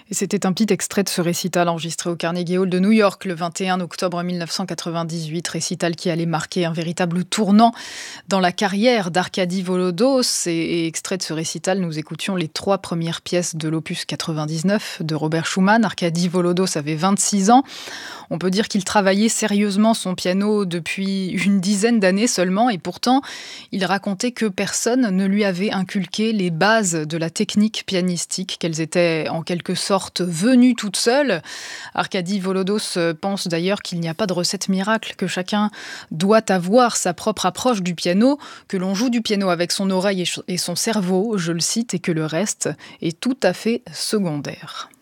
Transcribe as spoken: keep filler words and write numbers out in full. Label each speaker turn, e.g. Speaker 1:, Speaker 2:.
Speaker 1: Et c'était un petit extrait de ce récital enregistré au Carnegie Hall de New York le vingt et un octobre mille neuf cent quatre-vingt-dix-huit, récital qui allait marquer un véritable tournant dans la carrière d'Arkady Volodos. Et, et extrait de ce récital, nous écoutions les trois premières pièces de l'opus quatre-vingt-dix-neuf de Robert Schumann. Arkady Volodos avait vingt-six ans. On peut dire qu'il travaillait sérieusement son piano depuis une dizaine d'années seulement, et pourtant, il racontait que personne ne lui avait inculqué les bases de la technique pianistique, qu'elles étaient en quelque sorte venues toutes seules. Arkady Volodos pense d'ailleurs qu'il n'y a pas de recette miracle, que chacun doit avoir sa propre approche du piano, que l'on joue du piano avec son oreille et son cerveau, je le cite, et que le reste est tout à fait secondaire.